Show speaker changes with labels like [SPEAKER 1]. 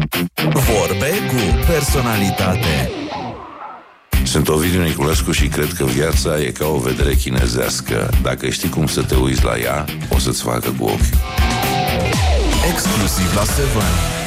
[SPEAKER 1] Vorbe cu personalitate.
[SPEAKER 2] Sunt Ovidiu Niculescu și cred că viața e ca o vedere chinezească. Dacă știi cum să te uiți la ea, o să-ți facă cu ochiul.
[SPEAKER 1] Exclusiv la 7.